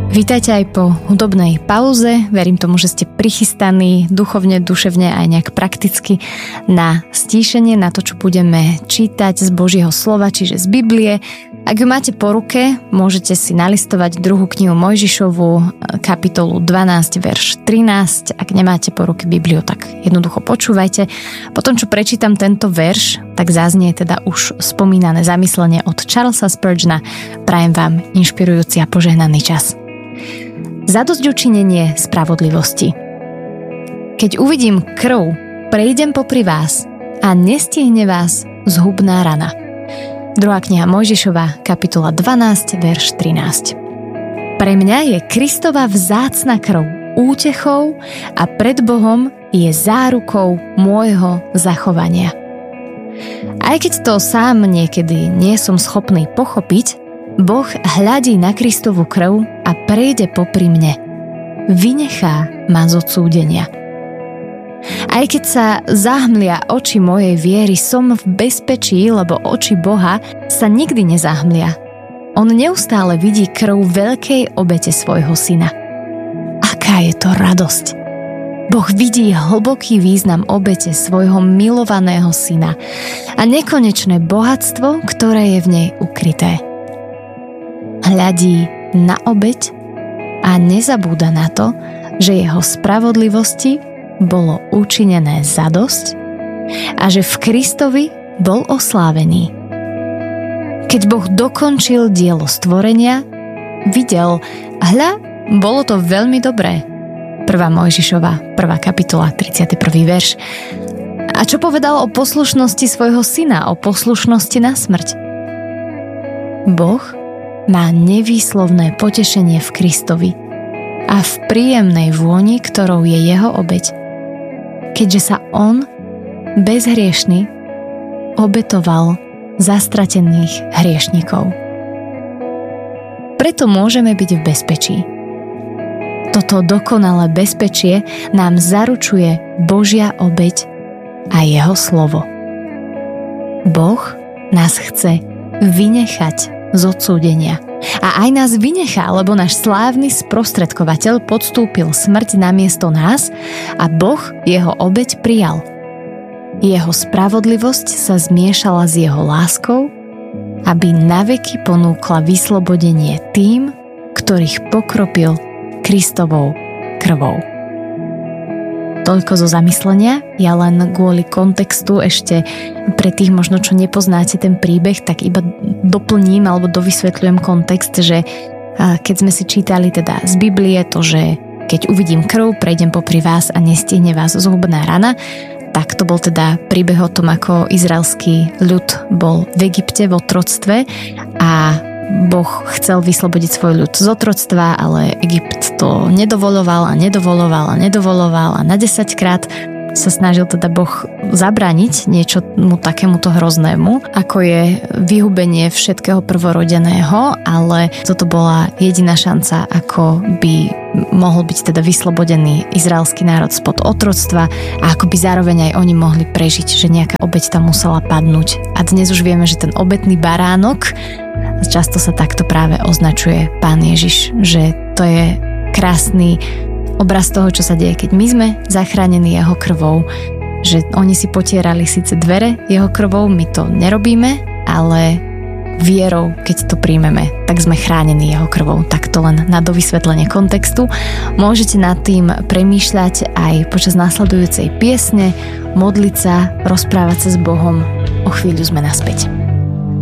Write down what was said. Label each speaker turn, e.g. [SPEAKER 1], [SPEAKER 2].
[SPEAKER 1] Vítajte aj po hudobnej pauze. Verím tomu, že ste prichystaní duchovne, duševne aj nejak prakticky na stíšenie, na to, čo budeme čítať z Božieho slova, čiže z Biblie. Ak ju máte po ruke, môžete si nalistovať 2. knihu Mojžišovu, kapitolu 12, verš 13. Ak nemáte po ruke Bibliu, tak jednoducho počúvajte. Potom, čo prečítam tento verš, tak zaznie teda už spomínané zamyslenie od Charlesa Spurgeona. Prajem vám inšpirujúci a požehnaný čas. Zadosťučinenie spravodlivosti. Keď uvidím krv, prejdem popri vás a nestihne vás zhubná rana. 2. kniha Mojžišova, kapitola 12, verš 13. Pre mňa je Kristova vzácna krv útechou a pred Bohom je zárukou môjho zachovania. Aj keď to sám niekedy nie som schopný pochopiť, Boh hľadí na Kristovu krv a prejde popri mne. Vynechá ma z odsúdenia. Aj keď sa zahmlia oči mojej viery, som v bezpečí, lebo oči Boha sa nikdy nezahmlia. On neustále vidí krv veľkej obete svojho syna. Aká je to radosť! Boh vidí hlboký význam obete svojho milovaného syna a nekonečné bohatstvo, ktoré je v nej ukryté. Hľadí na obeť a nezabúda na to, že jeho spravodlivosti bolo učinené zadosť a že v Kristovi bol oslávený. Keď Boh dokončil dielo stvorenia, videl, hľa, bolo to veľmi dobré. 1. Mojžišova, 1. kapitola, 31. verš. A čo povedal o poslušnosti svojho syna, o poslušnosti na smrť? Boh má nevýslovné potešenie v Kristovi a v príjemnej vôni, ktorou je jeho obeť. Keďže sa on, bezhriešny, obetoval za stratených hriešnikov. Preto môžeme byť v bezpečí. Toto dokonalé bezpečie nám zaručuje Božia obeť a jeho slovo. Boh nás chce vynechať z odsúdenia. A aj nás vynechá, lebo náš slávny sprostredkovateľ podstúpil smrť namiesto nás a Boh jeho obeť prijal. Jeho spravodlivosť sa zmiešala s jeho láskou, aby naveky ponúkla vyslobodenie tým, ktorých pokropil Kristovou krvou. Toľko zo zamyslenia. Ja len kvôli kontextu ešte pre tých možno, čo nepoznáte ten príbeh, tak iba doplním alebo dovysvetľujem kontext, že keď sme si čítali teda z Biblie to, že keď uvidím krv, prejdem popri vás a nestihne vás zhubná rana, tak to bol teda príbeh o tom, ako izraelský ľud bol v Egypte v otroctve a Boh chcel vyslobodiť svoj ľud z otroctva, ale Egypt to nedovoloval a na 10-krát sa snažil teda Boh zabrániť niečomu takémuto hroznému, ako je vyhubenie všetkého prvorodeného, ale toto bola jediná šanca, ako by mohol byť teda vyslobodený izraelský národ spod otroctva a ako by zároveň aj oni mohli prežiť, že nejaká obeť tam musela padnúť. A dnes už vieme, že ten obetný baránok, často sa takto práve označuje Pán Ježiš, že to je krásny obraz toho, čo sa deje, keď my sme zachránení jeho krvou, že oni si potierali síce dvere jeho krvou, my to nerobíme, ale vierou, keď to príjmeme, tak sme chránení jeho krvou. Tak to len na dovysvetlenie kontextu. Môžete nad tým premýšľať aj počas nasledujúcej piesne, modliť sa, rozprávať sa s Bohom. O chvíľu sme naspäť.